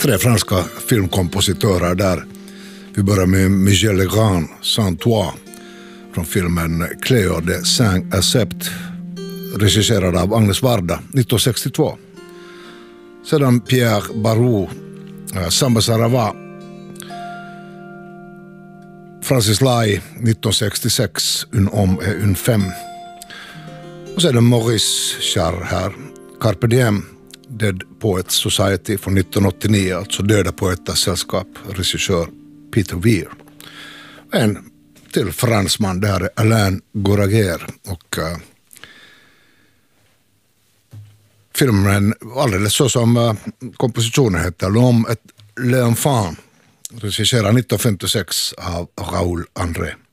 3 franska filmkompositörer där. Vi börjar med Michel Legrand, Saint-Toi, från filmen Cléo de Saint-Accept, regisserad av Agnes Varda 1962. Sedan Pierre Barou, Samba Sarava, Francis Lai 1966, Un homme et une femme. Och sedan Maurice Jarre här, Carpe Diem, Dead Poets Society från 1989, alltså Döda Poeters sällskap, regissör Peter Weir. En till fransman, det här är Alain Goraguer, och filmen alldeles så som kompositionen heter, L'homme et l'enfant, regisserad 1956 av Raoul André.